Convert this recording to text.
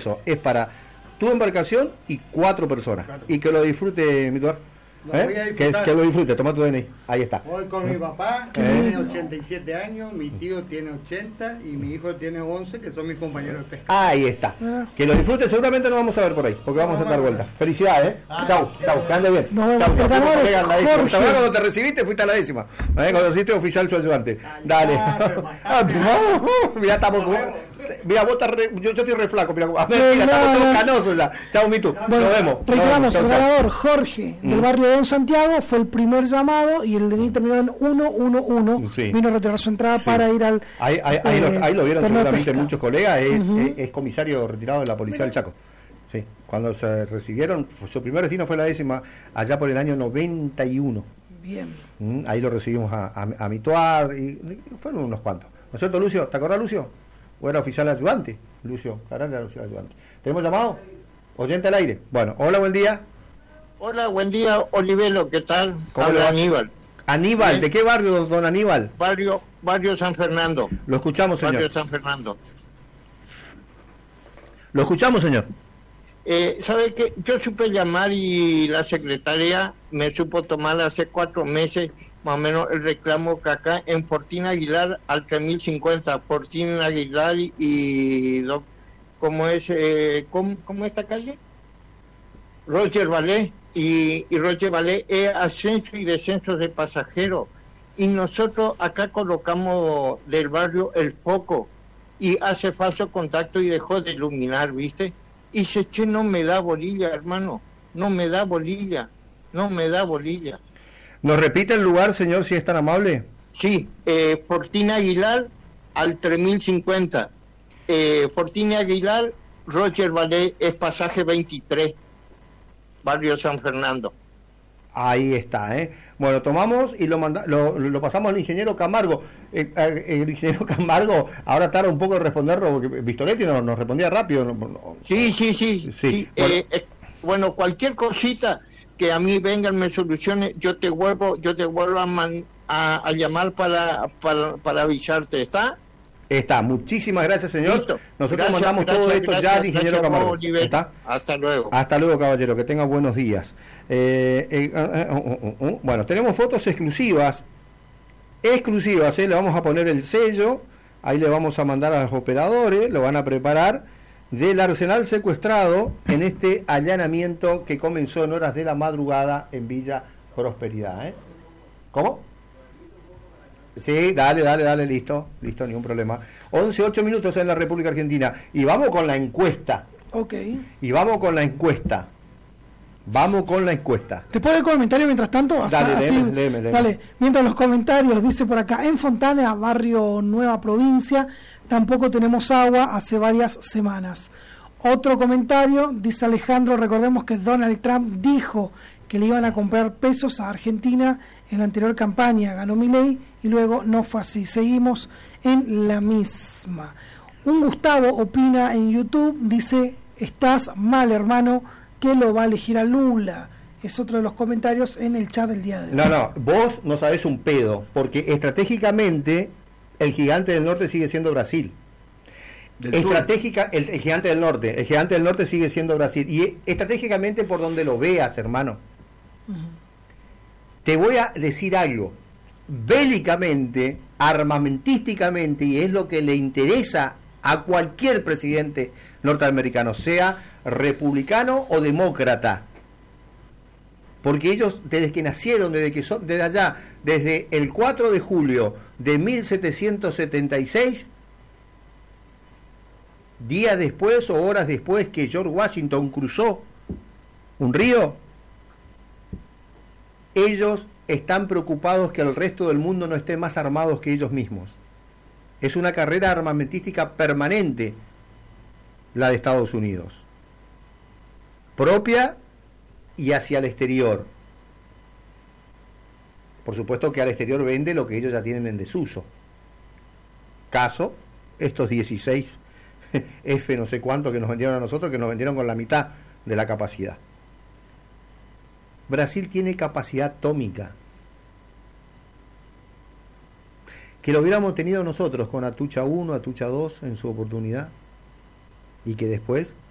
Eso es para tu embarcación y 4 personas. Claro. Y que lo disfrute, mi tuar. Que lo disfrute, toma tu DNI. Ahí está. Voy con mi papá, que tiene 87 años, mi tío tiene 80 y mi hijo tiene 11, que son mis compañeros de pesca. Ahí está. Que lo disfrute, seguramente nos vamos a ver por ahí, porque vamos a dar vuelta. Felicidades, chau, que ande bien. Chau, cuando te recibiste fuiste a la 10ª. Conociste oficial su ayudante. Dale. Mira, estamos como... Mira, vos yo estoy re flaco, mira, estamos todos canosos ya. Chau, Mitu, bueno, nos vemos. Reiteramos, el ganador, Jorge, del barrio de Don Santiago, fue el primer llamado y el DNI terminó en 111. Sí. Vino a retirar su entrada para ir al... Ahí lo vieron seguramente muchos colegas, es comisario retirado de la policía del Chaco. Sí, cuando se recibieron, su primer destino fue la 10ª, allá por el año 91. Bien. Ahí lo recibimos a Mituar, y fueron unos cuantos. ¿No es cierto, Lucio? ¿Te acordás, Lucio? ¿O era oficial ayudante? Lucio Carán era oficial ayudante. ¿Tenemos llamado? Oyente al aire. Bueno, hola, buen día. Hola, buen día, Olivelo, ¿qué tal? ¿Cómo habla Aníbal? Aníbal, ¿de qué barrio, don Aníbal? Barrio San Fernando. Lo escuchamos, señor. Barrio San Fernando. Lo escuchamos, señor. ¿Sabe qué? Yo supe llamar y la secretaria me supo tomar hace 4 meses más o menos el reclamo que acá en Fortín Aguilar al 3050, Fortín Aguilar ¿cómo es esta calle? Roger Ballet y Roger Ballet es ascenso y descenso de pasajeros, y nosotros acá colocamos del barrio el foco y hace falso contacto y dejó de iluminar, ¿viste? Y se che, no me da bolilla, hermano, no me da bolilla. ¿Nos repite el lugar, señor, si es tan amable? Sí, Fortín Aguilar al 3050. Fortín Aguilar, Roger Ballet, es pasaje 23, barrio San Fernando. Ahí está, Bueno, tomamos y lo pasamos al ingeniero Camargo. El ingeniero Camargo ahora tarda un poco en responderlo, porque Vistoretti nos respondía rápido. Sí. Bueno, cualquier cosita que a mí vengan, me solucione, yo te vuelvo a llamar para avisarte, ¿está? Está, muchísimas gracias, señor. Listo. Nosotros mandamos todo esto ya al ingeniero Camargo. ¿Está? Hasta luego. Hasta luego, caballero, que tenga buenos días. Bueno, tenemos fotos exclusivas, le vamos a poner el sello, ahí le vamos a mandar a los operadores, lo van a preparar, del arsenal secuestrado en este allanamiento que comenzó en horas de la madrugada en Villa Prosperidad. ¿Cómo? Sí, dale, listo, ningún problema. 8 minutos en la República Argentina. Y vamos con la encuesta. Ok. ¿Te puedo el comentario mientras tanto? Léeme. Dale, mientras los comentarios, dice por acá, en Fontana, barrio Nueva Provincia, tampoco tenemos agua hace varias semanas. Otro comentario, dice Alejandro, recordemos que Donald Trump dijo que le iban a comprar pesos a Argentina en la anterior campaña, ganó Milei y luego no fue así. Seguimos en la misma. Un Gustavo opina en YouTube, dice, estás mal, hermano, que lo va a elegir a Lula. Es otro de los comentarios en el chat del día de hoy. No, vos no sabés un pedo, porque estratégicamente el gigante del norte sigue siendo Brasil. El gigante del norte sigue siendo Brasil, y estratégicamente por donde lo veas, hermano. Te voy a decir algo, bélicamente, armamentísticamente, y es lo que le interesa a cualquier presidente norteamericano, sea republicano o demócrata, porque ellos desde que nacieron, desde el 4 de julio de 1776, días después o horas después que George Washington cruzó un río, ellos están preocupados que el resto del mundo no esté más armados que ellos mismos. Es una carrera armamentística permanente la de Estados Unidos, propia y hacia el exterior. Por supuesto que al exterior vende lo que ellos ya tienen en desuso. Caso, estos 16 F no sé cuánto que nos vendieron a nosotros, que nos vendieron con la mitad de la capacidad. Brasil tiene capacidad atómica. Que lo hubiéramos tenido nosotros con Atucha 1, Atucha 2 en su oportunidad, y que después